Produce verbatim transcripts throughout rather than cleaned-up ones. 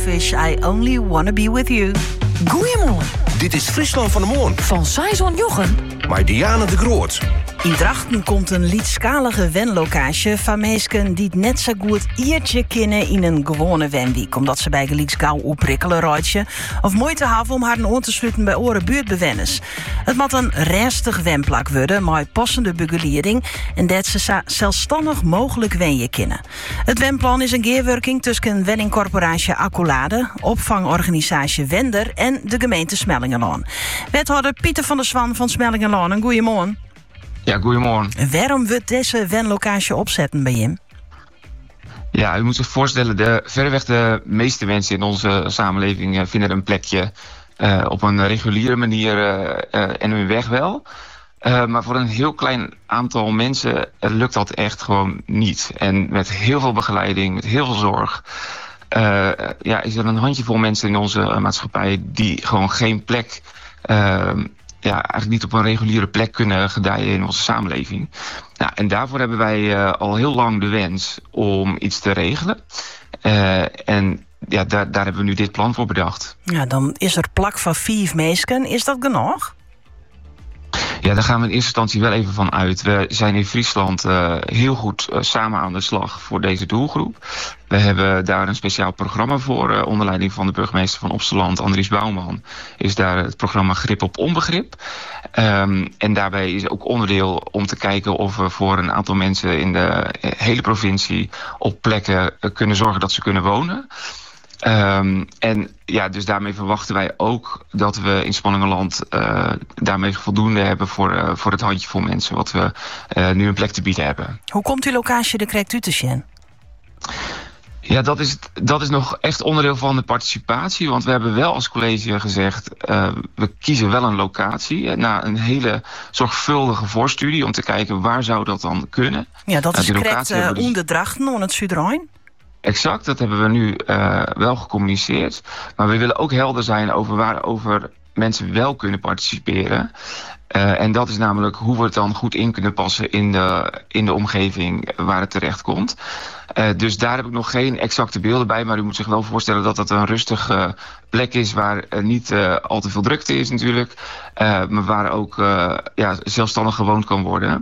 Starfish, I Only Wanna Be With You. Goeiemorgen. Dit is Friesland van de Moorn. Van Saison Jochem. Maar Diana de Groot. In Drachten komt een liedskalige wenlocatie van mensen die het net zo goed iertje kennen in een gewone wenweek, omdat ze bij gelieks gauw opprikkelen roodje of moeite hebben om haar oor te sluiten bij oren buurtbewenners. Het moet een restig wenplak worden, met passende begeleiding en dat ze zo zelfstandig mogelijk wenje kennen. Het wenplan is een gearworking tussen een wenningcorporatie Accolade, opvangorganisatie Wender en de gemeente Smellingenlaan. Wethouder Pieter van der Zwan van Smellingenlaan, een goeiemorgen. Ja, goedemorgen. Waarom we deze wenlocatie opzetten bij hem? Ja, u moet zich voorstellen, de, verreweg de meeste mensen in onze samenleving uh, vinden een plekje uh, op een reguliere manier uh, uh, en hun weg wel. Uh, maar voor een heel klein aantal mensen uh, lukt dat echt gewoon niet. En met heel veel begeleiding, met heel veel zorg, uh, ja, is er een handjevol mensen in onze uh, maatschappij die gewoon geen plek Uh, ja, eigenlijk niet op een reguliere plek kunnen gedijen in onze samenleving. Nou, en daarvoor hebben wij uh, al heel lang de wens om iets te regelen. Uh, en ja, daar, daar hebben we nu dit plan voor bedacht. Ja, dan is er plak van vijf meesken. Is dat genoeg? Ja, daar gaan we in eerste instantie wel even van uit. We zijn in Friesland uh, heel goed uh, samen aan de slag voor deze doelgroep. We hebben daar een speciaal programma voor. Uh, onder leiding van de burgemeester van Opsteland, Andries Bouwman, is daar het programma Grip op Onbegrip. Um, en daarbij is ook onderdeel om te kijken of we voor een aantal mensen in de hele provincie op plekken uh, kunnen zorgen dat ze kunnen wonen. Um, en ja, dus daarmee verwachten wij ook dat we in Smallingenland uh, daarmee voldoende hebben voor, uh, voor het handjevol mensen wat we uh, nu een plek te bieden hebben. Hoe komt die locatie er krijgt u te zien? Ja, dat is, dat is nog echt onderdeel van de participatie. Want we hebben wel als college gezegd, uh, we kiezen wel een locatie na een hele zorgvuldige voorstudie om te kijken waar zou dat dan kunnen. Ja, dat is uh, correct uh, dus... onder Drachten, onder het Zuiderrijn. Exact, dat hebben we nu uh, wel gecommuniceerd. Maar we willen ook helder zijn over waarover mensen wel kunnen participeren. Uh, en dat is namelijk hoe we het dan goed in kunnen passen in de, in de omgeving waar het terecht komt. Uh, dus daar heb ik nog geen exacte beelden bij. Maar u moet zich wel voorstellen dat het een rustige uh, plek is waar uh, niet uh, al te veel drukte is natuurlijk. Uh, maar waar ook uh, ja, zelfstandig gewoond kan worden.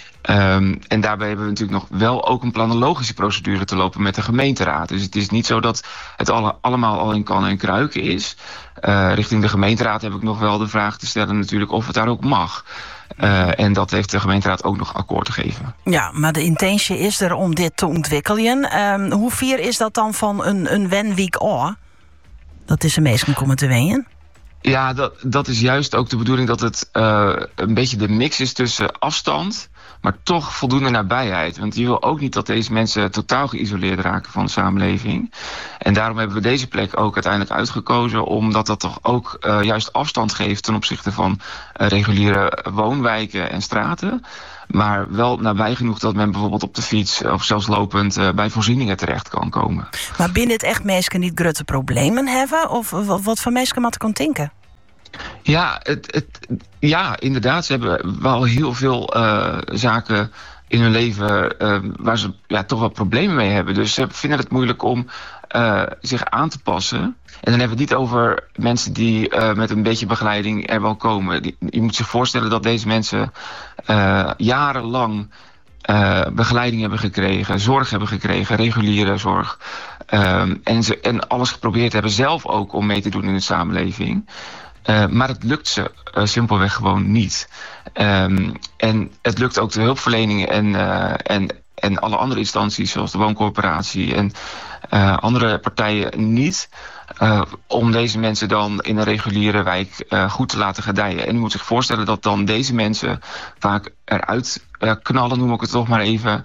Um, en daarbij hebben we natuurlijk nog wel ook een planologische procedure te lopen met de gemeenteraad. Dus het is niet zo dat het alle, allemaal al in kan en kruiken is. Uh, richting de gemeenteraad heb ik nog wel de vraag te stellen natuurlijk of het daar ook mag. Uh, en dat heeft de gemeenteraad ook nog akkoord te geven. Ja, maar de intentie is er om dit te ontwikkelen. Um, hoe vier is dat dan van een, een wenweek af? Dat is de meesten komen te wenjen. Ja, dat, dat is juist ook de bedoeling dat het uh, een beetje de mix is tussen afstand, maar toch voldoende nabijheid. Want je wil ook niet dat deze mensen totaal geïsoleerd raken van de samenleving. En daarom hebben we deze plek ook uiteindelijk uitgekozen, omdat dat toch ook uh, juist afstand geeft ten opzichte van uh, reguliere woonwijken en straten. Maar wel nabij genoeg dat men bijvoorbeeld op de fiets of zelfs lopend uh, bij voorzieningen terecht kan komen. Maar binnen het echt mensen niet grote problemen hebben? Of wat voor mensen moet ik aan denken? Ja, het, het, ja, inderdaad. Ze hebben wel heel veel uh, zaken in hun leven uh, waar ze ja, toch wel problemen mee hebben. Dus ze vinden het moeilijk om uh, zich aan te passen. En dan hebben we het niet over mensen die uh, met een beetje begeleiding er wel komen. Die, je moet zich voorstellen dat deze mensen uh, jarenlang uh, begeleiding hebben gekregen, zorg hebben gekregen, reguliere zorg. Um, en, ze, en alles geprobeerd hebben zelf ook om mee te doen in de samenleving. Uh, maar het lukt ze uh, simpelweg gewoon niet. Um, en het lukt ook de hulpverleningen en, uh, en, en alle andere instanties, zoals de wooncorporatie en uh, andere partijen niet, uh, om deze mensen dan in een reguliere wijk uh, goed te laten gedijen. En u moet zich voorstellen dat dan deze mensen vaak eruit uh, knallen, noem ik het toch maar even,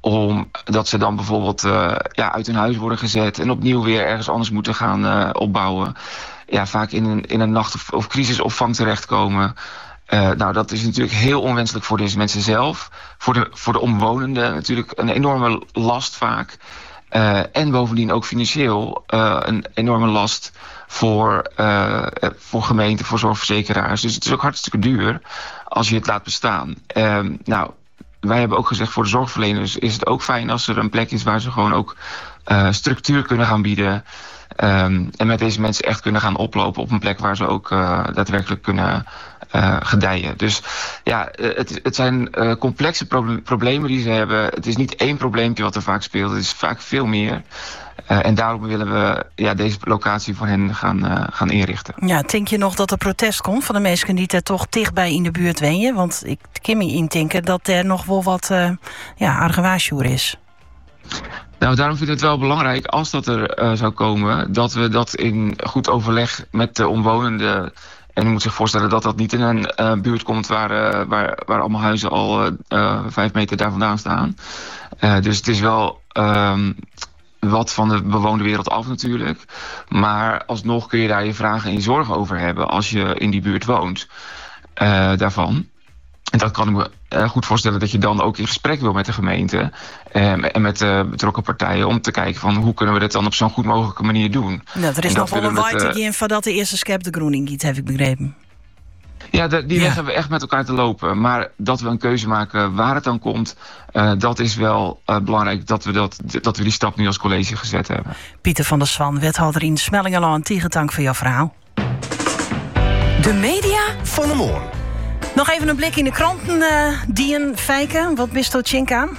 omdat ze dan bijvoorbeeld uh, ja, uit hun huis worden gezet en opnieuw weer ergens anders moeten gaan uh, opbouwen. Ja, vaak in een, in een nacht- of, of crisisopvang terechtkomen. Uh, nou, dat is natuurlijk heel onwenselijk voor deze mensen zelf. Voor de, voor de omwonenden natuurlijk een enorme last vaak. Uh, en bovendien ook financieel uh, een enorme last voor, uh, voor gemeenten, voor zorgverzekeraars. Dus het is ook hartstikke duur als je het laat bestaan. Uh, nou, wij hebben ook gezegd, voor de zorgverleners is het ook fijn als er een plek is waar ze gewoon ook uh, structuur kunnen gaan bieden. Um, en met deze mensen echt kunnen gaan oplopen op een plek waar ze ook uh, daadwerkelijk kunnen uh, gedijen. Dus ja, het, het zijn uh, complexe pro- problemen die ze hebben. Het is niet één probleempje wat er vaak speelt. Het is vaak veel meer. Uh, en daarom willen we ja, deze locatie voor hen gaan, uh, gaan inrichten. Ja, denk je nog dat er protest komt van de mensen die er toch dichtbij in de buurt wonen? Want ik kan me indenken dat er nog wel wat uh, ja, argewaarsjoer is. Nou, daarom vind ik het wel belangrijk, als dat er uh, zou komen, dat we dat in goed overleg met de omwonenden. En u moet zich voorstellen dat dat niet in een uh, buurt komt waar, uh, waar, waar allemaal huizen al uh, uh, vijf meter daar vandaan staan. Uh, dus het is wel um, wat van de bewoonde wereld af natuurlijk. Maar alsnog kun je daar je vragen en je zorgen over hebben als je in die buurt woont uh, daarvan. En dat kan ik me uh, goed voorstellen dat je dan ook in gesprek wil met de gemeente um, en met de betrokken partijen om te kijken van hoe kunnen we dit dan op zo'n goed mogelijke manier doen. Nou, er is en nog wel een waiting uh, in van dat de eerste schep de groening giet, heb ik begrepen. Ja, de, die ja. weg hebben we echt met elkaar te lopen. Maar dat we een keuze maken waar het dan komt, uh, dat is wel uh, belangrijk dat we, dat, dat we die stap nu als college gezet hebben. Pieter van der Swan, wethouder in Smellingelaan, tegendank voor jouw verhaal. De media Van de Moorn. Nog even een blik in de kranten, uh, Dien Fijken. Wat bist er chink aan?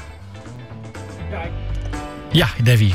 Ja, Davy.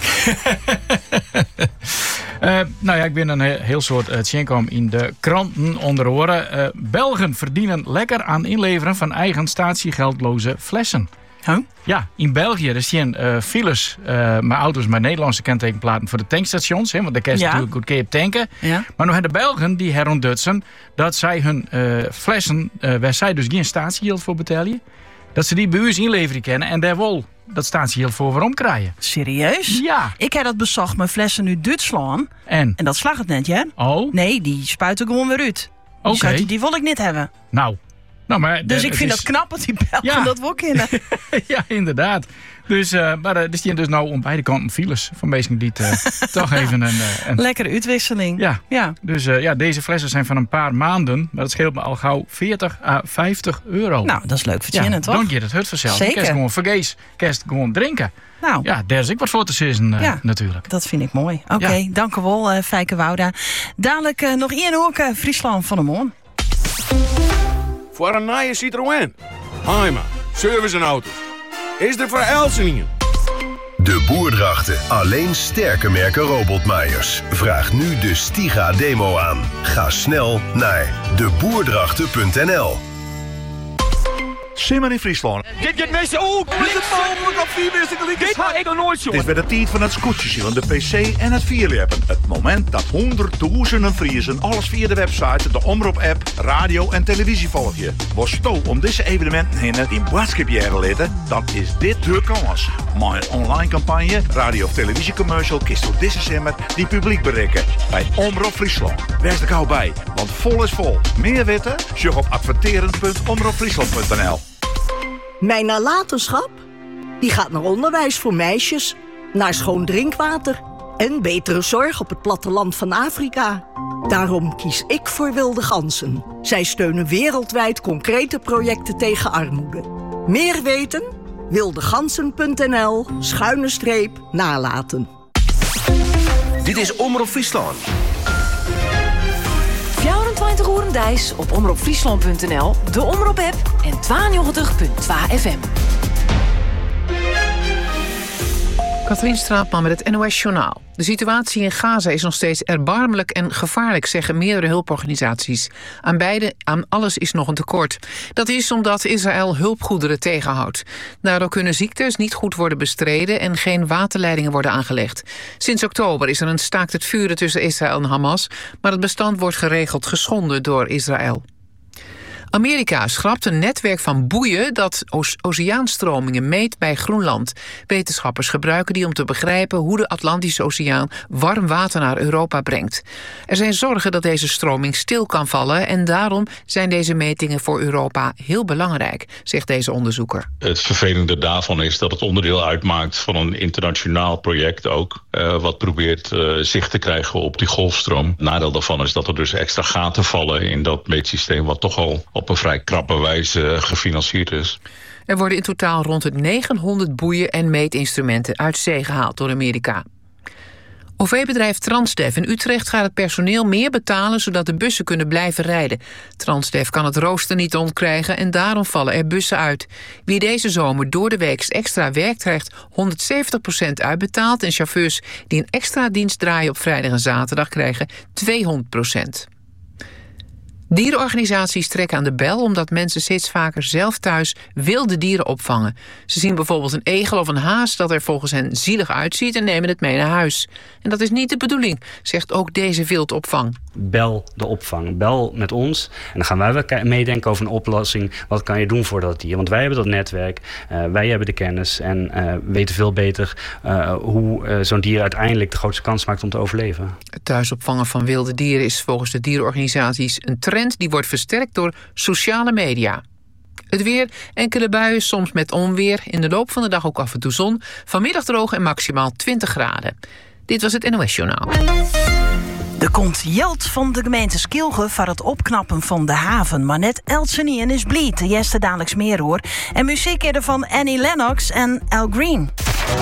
uh, nou ja, ik ben een heel soort uh, tjenkom in de kranten onder oren. Uh, Belgen verdienen lekker aan inleveren van eigen statiegeldloze flessen. Huh? Ja, in België er zijn uh, files uh, met auto's met Nederlandse kentekenplaten voor de tankstations. Hè, want daar kan je ja. natuurlijk goed keer op tanken. Ja. Maar nu hebben de Belgen die herontdutsen dat zij hun uh, flessen, uh, waar zij dus geen statiegeld voor betalen, dat ze die bij ons inleveren kennen en daar wel dat statiegeld voor waarom krijgen. Serieus? Ja. Ik heb dat bezocht, mijn flessen nu Duitsland. En? En dat slag het net, ja? Oh? Nee, die spuiten gewoon weer uit. Oké. Okay. Die, die wil ik niet hebben. Nou. nou maar dus de, ik vind is... dat knap dat die Belgen ja. dat wel kennen. Ja, inderdaad. Dus, uh, maar er staan dus nou om beide kanten files van mensen die uh, toch even een, uh, een... Lekkere uitwisseling. Ja. ja. Dus uh, ja, deze flessen zijn van een paar maanden, maar dat scheelt me al gauw veertig à vijftig euro. Nou, dat is leuk verdienen, ja, toch? Dank je, dat hut vanzelf. Zeker. Kerst gewoon vergees, kerst gewoon drinken. Nou. Ja, daar is ik wat voor te zeggen uh, ja, natuurlijk. Dat vind ik mooi. Oké, okay, ja. dank u wel, uh, Fijke Wouda. Dadelijk uh, nog één hoek, uh, Friesland van de Moorn. Voor een nieuwe Citroën. Heima, service en auto's. Is er voor Elsenien? De Boerdrachten. Alleen sterke merken robotmaaiers. Vraag nu de Stiga demo aan. Ga snel naar de boerdrachten punt n l. Simmer in Friesland. Dit gaat mensen ook. Is het mogelijk op vier wisselen? Dit had ik nog nooit zo. Het is weer de tijd van het scootjesje van de P C en het vierleppen. Het moment dat honderdduizenden Friesen alles via de website, de Omroep-app, radio en televisie volgen. Was sto om deze evenementen in het in boodschapje letten, dan is dit de kans. Maar een online campagne, radio- of televisiecommercial, kist door deze simmer die publiek bereiken. Bij Omroep Friesland. Wees er gauw bij, want vol is vol. Meer weten? Surf op adverteren punt omroep friesland punt n l. Mijn nalatenschap? Die gaat naar onderwijs voor meisjes, naar schoon drinkwater en betere zorg op het platteland van Afrika. Daarom kies ik voor Wilde Ganzen. Zij steunen wereldwijd concrete projecten tegen armoede. Meer weten? wildegansen punt n l schuine streep nalaten. Dit is Omroep Friesland. vierentwintig uur Dijs op omroep friesland punt n l, de Omroep-app en tweeënnegentig punt twee F M. Katrien Straatman met het N O S-journaal. De situatie in Gaza is nog steeds erbarmelijk en gevaarlijk, zeggen meerdere hulporganisaties. Aan beide, aan alles is nog een tekort. Dat is omdat Israël hulpgoederen tegenhoudt. Daardoor kunnen ziektes niet goed worden bestreden en geen waterleidingen worden aangelegd. Sinds oktober is er een staakt het vuren tussen Israël en Hamas, maar het bestand wordt geregeld geschonden door Israël. Amerika schrapt een netwerk van boeien dat oceaanstromingen meet bij Groenland. Wetenschappers gebruiken die om te begrijpen hoe de Atlantische Oceaan warm water naar Europa brengt. Er zijn zorgen dat deze stroming stil kan vallen en daarom zijn deze metingen voor Europa heel belangrijk, zegt deze onderzoeker. Het vervelende daarvan is dat het onderdeel uitmaakt van een internationaal project ook, uh, wat probeert uh, zicht te krijgen op die golfstroom. Het nadeel daarvan is dat er dus extra gaten vallen in dat meetsysteem wat toch al op een vrij krappe wijze gefinancierd is. Er worden in totaal rond de negenhonderd boeien en meetinstrumenten uit zee gehaald door Amerika. O V-bedrijf Transdev in Utrecht gaat het personeel meer betalen zodat de bussen kunnen blijven rijden. Transdev kan het rooster niet ontkrijgen en daarom vallen er bussen uit. Wie deze zomer door de week extra werkt krijgt honderdzeventig procent uitbetaald en chauffeurs die een extra dienst draaien op vrijdag en zaterdag krijgen tweehonderd procent. Dierenorganisaties trekken aan de bel omdat mensen steeds vaker zelf thuis wilde dieren opvangen. Ze zien bijvoorbeeld een egel of een haas dat er volgens hen zielig uitziet en nemen het mee naar huis. En dat is niet de bedoeling, zegt ook deze wildopvang. Bel de opvang, bel met ons en dan gaan wij wel meedenken over een oplossing. Wat kan je doen voor dat dier? Want wij hebben dat netwerk, uh, wij hebben de kennis en uh, weten veel beter uh, hoe uh, zo'n dier uiteindelijk de grootste kans maakt om te overleven. Het thuisopvangen van wilde dieren is volgens de dierenorganisaties een trend die wordt versterkt door sociale media. Het weer, enkele buien, soms met onweer. In de loop van de dag ook af en toe zon. Vanmiddag droog en maximaal twintig graden. Dit was het N O S-journaal. Er komt geld van de gemeente Skilge voor het opknappen van de haven. Maar net Elsenien is blied. De jeste dadelijks meer hoor. En muziek eerder van Annie Lennox en Al Green.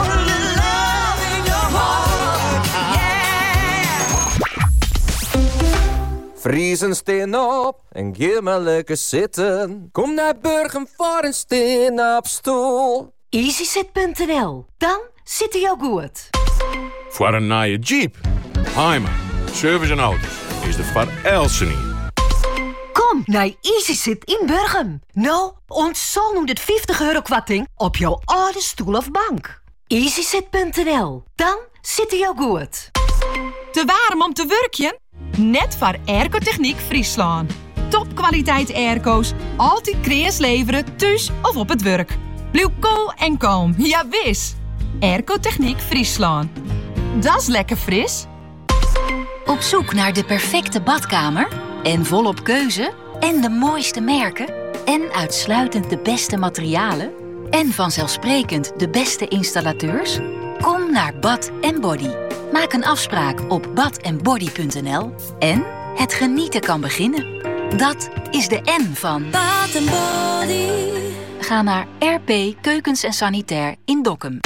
Vriezen steen op en ga maar lekker zitten. Kom naar Burgum voor een steen op stoel. easysit punt n l. Dan zit hij al goed. Voor een nieuwe Jeep, Heima, service en auto's is de voor Elsenien. Kom naar easysit in Burgum. Nou, ons zal honderdvijftig euro kwarting op jouw oude stoel of bank. easysit punt n l. Dan zit hij al goed. Te warm om te werkjen? Net voor Airco-Techniek Friesland. Topkwaliteit airco's, altijd kreas leveren, thuis of op het werk. Blijf cool en kalm, ja wis. Airco-Techniek Friesland. Dat is lekker fris. Op zoek naar de perfecte badkamer? En volop keuze? En de mooiste merken? En uitsluitend de beste materialen? En vanzelfsprekend de beste installateurs? Kom naar Bad en Body. Maak een afspraak op bad en body punt n l en het genieten kan beginnen. Dat is de N van Bad en Body. Ga naar R P Keukens en Sanitair in Dokkum.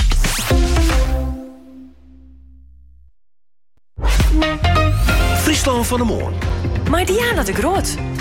Friesland van de Moorn. Maar Diana de Groot.